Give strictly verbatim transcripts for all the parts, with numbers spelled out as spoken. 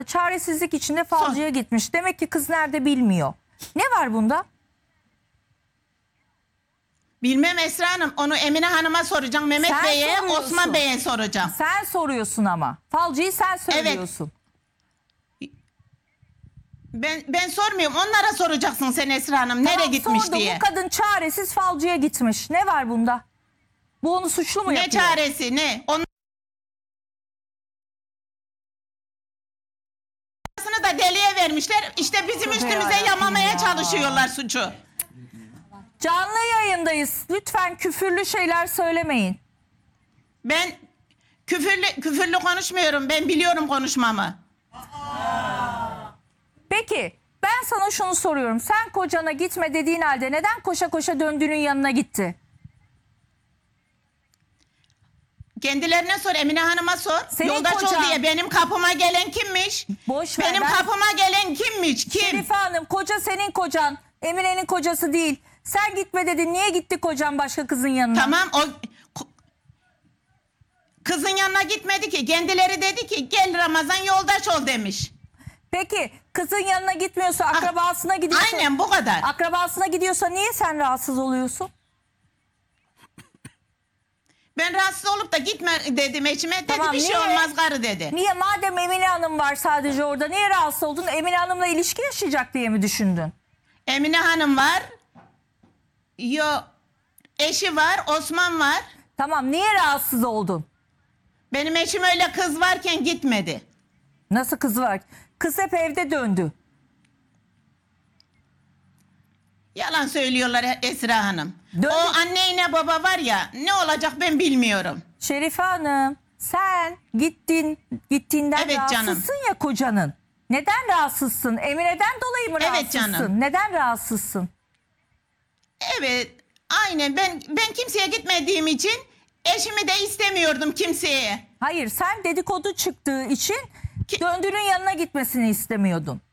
Çaresizlik içinde falcıya gitmiş. Demek ki kız nerede bilmiyor. Ne var bunda? Bilmem Esra Hanım. Onu Emine Hanım'a soracağım. Mehmet Sen Bey'e, soruyorsun. Osman Bey'e soracağım. Sen soruyorsun ama. Falcıyı sen söylüyorsun. Ben ben sormuyorum. Onlara soracaksın sen Esra Hanım. Nereye Tamam, gitmiş sordum. diye. Bu kadın çaresiz falcıya gitmiş. Ne var bunda? Bu onu suçlu mu Ne yapıyor? çaresi ne? Onun da deliye vermişler. İşte bizim Tövbe üstümüze yarabbim yamamaya ya. çalışıyorlar suçu. Canlı yayındayız. Lütfen küfürlü şeyler söylemeyin. Ben küfürlü küfürlü konuşmuyorum. Ben biliyorum konuşmamı. Peki ben sana şunu soruyorum. Sen kocana gitme dediğin halde neden koşa koşa döndüğünün yanına gitti? Kendilerine sor, Emine Hanım'a sor. Senin Yoldaş ol kocan- diye benim kapıma gelen kimmiş? Boş ver, Benim ben- kapıma gelen kimmiş? Kim? Şerife Hanım, koca senin kocan. Emine'nin kocası değil. Sen gitme dedin. Niye gitti kocan başka kızın yanına? Tamam o k- kızın yanına gitmedi ki. Kendileri dedi ki gel Ramazan yoldaş ol demiş. Peki kızın yanına gitmiyorsa akrabasına gidiyorsa... Aynen bu kadar. Akrabasına gidiyorsa niye sen rahatsız oluyorsun? Ben rahatsız olup da gitme dedim eşime. Dedi Tamam, bir şey niye? olmaz karı dedi. Niye? Madem Emine Hanım var sadece orada niye rahatsız oldun? Emine Hanım'la ilişki yaşayacak diye mi düşündün? Emine Hanım var. Yo eşi var, Osman var. Tamam, niye rahatsız oldun? Benim eşim öyle kız varken gitmedi. Nasıl kız var? Kız hep evde döndü. Yalan söylüyorlar Esra Hanım. Döndü. O anneyle baba var ya ne olacak ben bilmiyorum. Şerife Hanım, sen gittin, gittiğinden Evet canım. rahatsızsın ya kocanın. Neden rahatsızsın? Emine'den dolayı mı Evet rahatsızsın? canım. Neden rahatsızsın? Evet aynen ben ben kimseye gitmediğim için eşimi de istemiyordum kimseye. Hayır, sen dedikodu çıktığı için Ki- döndüğünün yanına gitmesini istemiyordun.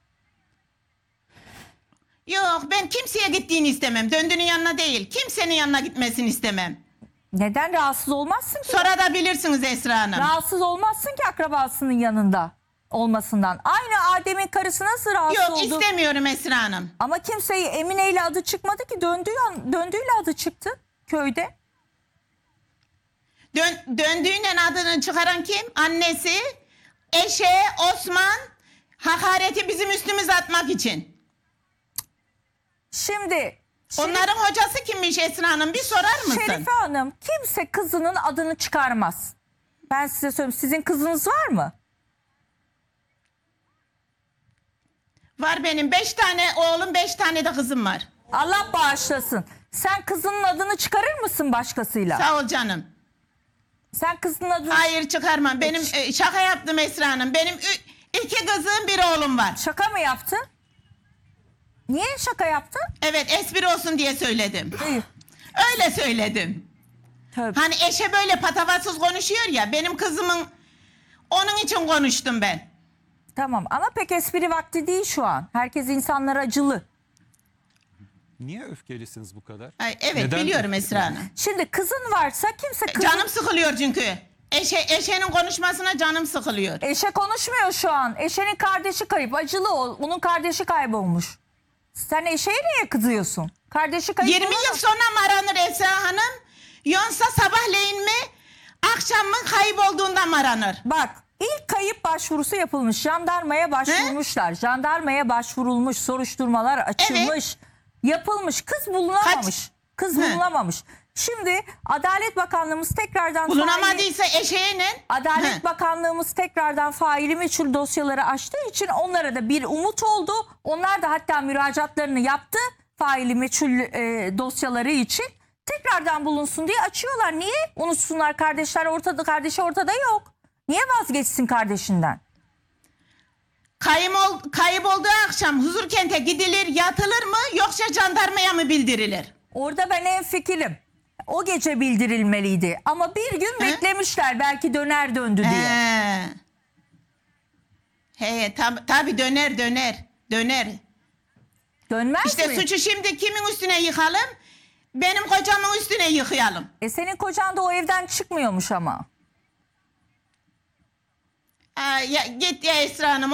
Yok ben kimseye gittiğini istemem. Döndüğünün yanına değil. Kimsenin yanına gitmesini istemem. Neden rahatsız olmazsın ki? Sonra da bilirsiniz Esra Hanım. Rahatsız olmazsın ki akrabasının yanında olmasından. Aynı Adem'in karısı nasıl rahatsız Yok oldu? istemiyorum Esra Hanım. Ama kimseyi Emine ile adı çıkmadı ki. Döndüğü an, döndüğüyle adı çıktı köyde. Dön, döndüğüyle adını çıkaran kim? Annesi, eşe, Osman hakareti bizim üstümüze atmak için. Şimdi Şerif- Onların hocası kimmiş Esra Hanım? Bir sorar mısın? Şerife Hanım kimse kızının adını çıkarmaz. Ben size söyleyeyim. Sizin kızınız var mı? Var benim beş tane oğlum, beş tane de kızım var. Allah bağışlasın. Sen kızının adını çıkarır mısın başkasıyla? Sağ ol canım. Sen kızının adını... Hayır çıkarmam. Benim e, şaka yaptım Esra Hanım. Benim ü- iki kızım, bir oğlum var. Şaka mı yaptın? Niye şaka yaptın? Evet, espri olsun diye söyledim. Hayır. Öyle söyledim. Tövbe. Hani eşe böyle patavatsız konuşuyor ya, benim kızımın onun için konuştum ben. Tamam ama pek espri vakti değil şu an. Herkes insanlar acılı. Niye öfkelisiniz bu kadar? Ay, evet Neden biliyorum öfkelisiniz? Esra Hanım. Şimdi kızın varsa kimse kızın... Canım sıkılıyor çünkü. Eşe, eşenin konuşmasına canım sıkılıyor. Eşe konuşmuyor şu an. Eşenin kardeşi kayıp. Acılı o. Onun kardeşi kaybolmuş. Sen eşeğe niye kızıyorsun? Kardeşi kayıp. yirmi olan- yıl sonra mı aranır Esra Hanım? Yoksa sabahleyin mi, akşam mı kaybolduğunda mı aranır? Bak ilk kayıp başvurusu yapılmış. Jandarmaya başvurmuşlar. Jandarmaya başvurulmuş. Soruşturmalar açılmış. Yapılmış. Kız bulunamamış. Kaç- Kız He. bulunamamış. Şimdi Adalet Bakanlığımız tekrardan... faili- Bulunamadıysa eşeğinin... Adalet Hı. Bakanlığımız tekrardan faili meçhul dosyaları açtığı için onlara da bir umut oldu. Onlar da hatta müracaatlarını yaptı faili meçhul e, dosyaları için. Tekrardan bulunsun diye açıyorlar. Niye? Unutsunlar, kardeşler ortada, kardeşi ortada yok. Niye vazgeçsin kardeşinden? Kayıp, ol, kayıp olduğu akşam Huzurkent'e gidilir, yatılır mı yoksa jandarmaya mı bildirilir? Orada ben en fikirim. O gece bildirilmeliydi. Ama bir gün beklemişler belki döner döndü diye. He, He tab tabii döner döner döner. Dönmez İşte mi? suçu şimdi kimin üstüne yıkalım? Benim kocamın üstüne yıkayalım. E senin kocan da o evden çıkmıyormuş ama. Aa, ya, git ya Esra Hanım.